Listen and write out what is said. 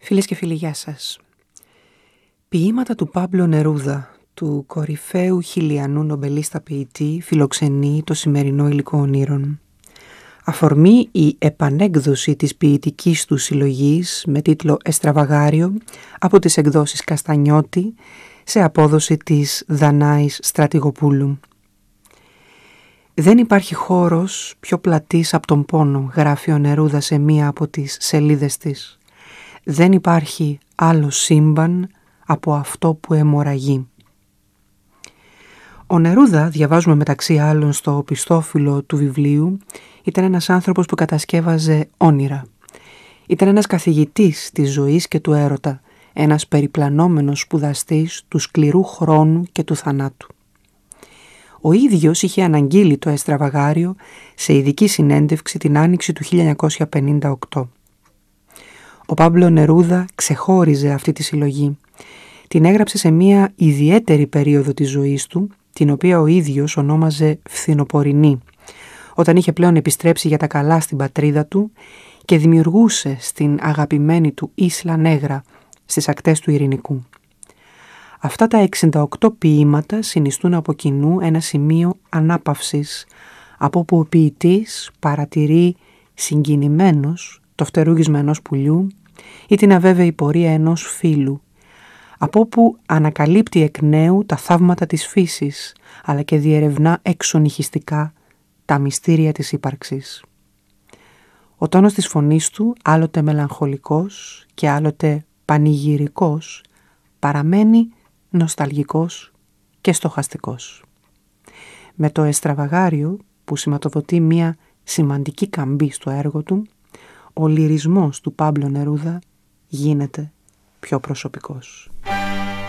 Φίλες και φίλοι, γεια σας. Ποίηματα του Πάμπλο Νερούδα, του κορυφαίου χιλιανού νομπελίστα ποιητή, φιλοξενεί το σημερινό υλικό ονείρων. Αφορμή η επανέκδοση της ποιητικής του συλλογής με τίτλο «Εστραβαγάριο» από τις εκδόσεις Καστανιώτη σε απόδοση της Δανάης Στρατηγοπούλου. «Δεν υπάρχει χώρος πιο πλατής από τον πόνο», γράφει ο Νερούδα σε μία από τις σελίδες της. «Δεν υπάρχει άλλο σύμπαν από αυτό που αιμορραγεί». Ο Νερούδα, διαβάζουμε μεταξύ άλλων στο πιστόφυλλο του βιβλίου, ήταν ένας άνθρωπος που κατασκεύαζε όνειρα. Ήταν ένας καθηγητής της ζωής και του έρωτα, ένας περιπλανόμενος σπουδαστής του σκληρού χρόνου και του θανάτου. Ο ίδιος είχε αναγγείλει το «Εστραβαγάριο» σε ειδική συνέντευξη την άνοιξη του 1958. Ο Πάμπλο Νερούδα ξεχώριζε αυτή τη συλλογή. Την έγραψε σε μια ιδιαίτερη περίοδο της ζωής του, την οποία ο ίδιος ονόμαζε «φθινοπορεινή», όταν είχε πλέον επιστρέψει για τα καλά στην πατρίδα του και δημιουργούσε στην αγαπημένη του Ίσλα Νέγρα, στις ακτές του Ειρηνικού. Αυτά τα 68 ποίηματα συνιστούν από κοινού ένα σημείο ανάπαυσης, από όπου ο ποιητής παρατηρεί συγκινημένος το φτερούγισμα ενός πουλιού ή την αβέβαιη πορεία ενός φύλου, από όπου ανακαλύπτει εκ νέου τα θαύματα της φύσης, αλλά και διερευνά εξονυχιστικά τα μυστήρια της ύπαρξης. Ο τόνος της φωνής του, άλλοτε μελαγχολικός και άλλοτε πανηγυρικός, παραμένει νοσταλγικός και στοχαστικός. Με το «Εστραβαγάριο», που σηματοδοτεί μια σημαντική καμπή στο έργο του, ο λυρισμός του Πάμπλο Νερούδα γίνεται πιο προσωπικός.